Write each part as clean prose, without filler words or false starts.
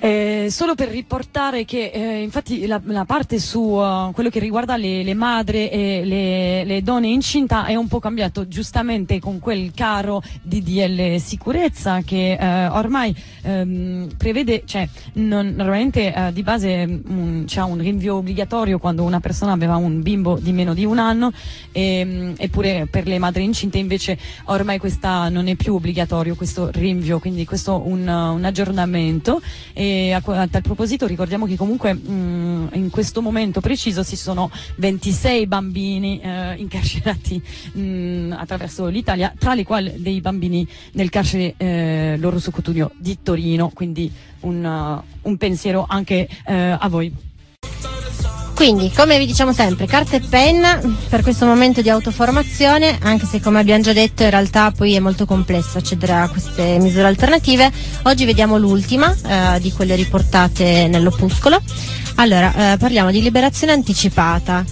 Solo per riportare che infatti la parte su quello che riguarda le madri e le donne incinta è un po' cambiato, giustamente con quel caro DDL sicurezza che ormai prevede, cioè normalmente di base c'è un rinvio obbligatorio quando una persona aveva un bimbo di meno di un anno, eppure per le madri incinte invece ormai questa non è più obbligatorio questo rinvio, quindi questo un aggiornamento. E a tal proposito ricordiamo che comunque in questo momento preciso ci sono 26 bambini incarcerati attraverso l'Italia, tra le quali dei bambini nel carcere l'Orso Cotugno di Torino, quindi un pensiero anche a voi. Quindi, come vi diciamo sempre, carta e penna per questo momento di autoformazione, anche se, come abbiamo già detto, in realtà poi è molto complesso accedere a queste misure alternative. Oggi vediamo l'ultima di quelle riportate nell'opuscolo. Allora, parliamo di liberazione anticipata,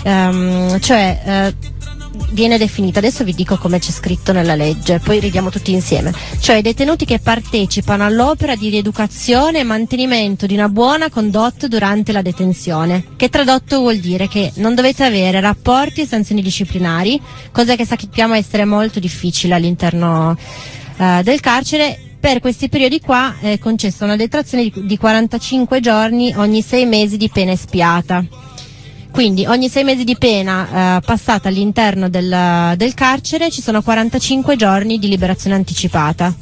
viene definita, adesso vi dico come c'è scritto nella legge, poi ridiamo tutti insieme, cioè i detenuti che partecipano all'opera di rieducazione e mantenimento di una buona condotta durante la detenzione, che tradotto vuol dire che non dovete avere rapporti e sanzioni disciplinari, cosa che sappiamo essere molto difficile all'interno del carcere. Per questi periodi qua è concessa una detrazione di 45 giorni ogni 6 mesi di pena espiata. Quindi ogni 6 mesi di pena passata all'interno del carcere ci sono 45 giorni di liberazione anticipata.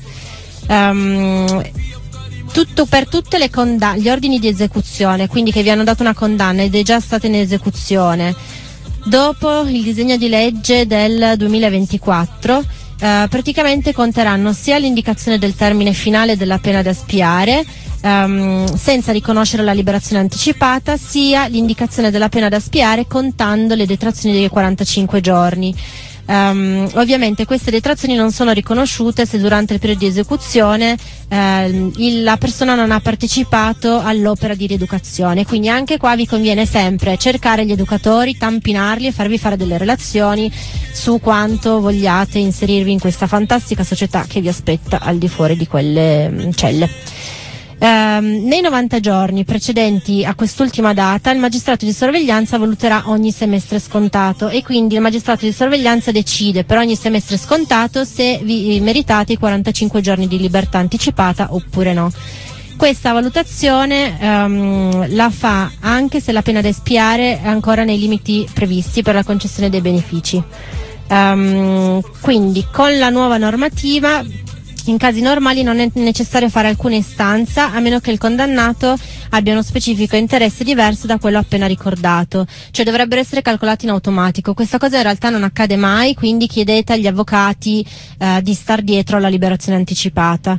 Tutto per tutte gli ordini di esecuzione, quindi che vi hanno dato una condanna ed è già stata in esecuzione dopo il disegno di legge del 2024, praticamente conteranno sia l'indicazione del termine finale della pena da espiare, senza riconoscere la liberazione anticipata, sia l'indicazione della pena da espiare contando le detrazioni dei 45 giorni. Ovviamente queste detrazioni non sono riconosciute se durante il periodo di esecuzione la persona non ha partecipato all'opera di rieducazione, quindi anche qua vi conviene sempre cercare gli educatori, tampinarli e farvi fare delle relazioni su quanto vogliate inserirvi in questa fantastica società che vi aspetta al di fuori di quelle celle. Nei 90 giorni precedenti a quest'ultima data il magistrato di sorveglianza valuterà ogni semestre scontato e quindi il magistrato di sorveglianza decide per ogni semestre scontato se vi meritate i 45 giorni di libertà anticipata oppure no. Questa valutazione la fa anche se la pena da espiare è ancora nei limiti previsti per la concessione dei benefici. Quindi con la nuova normativa in casi normali non è necessario fare alcuna istanza a meno che il condannato abbia uno specifico interesse diverso da quello appena ricordato, cioè dovrebbero essere calcolati in automatico. Questa cosa in realtà non accade mai, quindi chiedete agli avvocati di star dietro alla liberazione anticipata.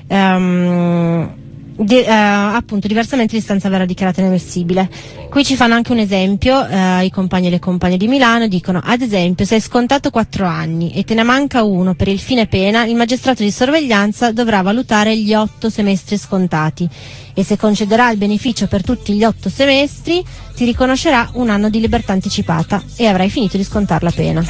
Appunto, diversamente l'istanza verrà dichiarata inammissibile. Qui ci fanno anche un esempio, i compagni e le compagne di Milano dicono: ad esempio, se hai scontato 4 anni e te ne manca uno per il fine pena, il magistrato di sorveglianza dovrà valutare gli 8 semestri scontati e se concederà il beneficio per tutti gli 8 semestri ti riconoscerà un anno di libertà anticipata e avrai finito di scontare la pena.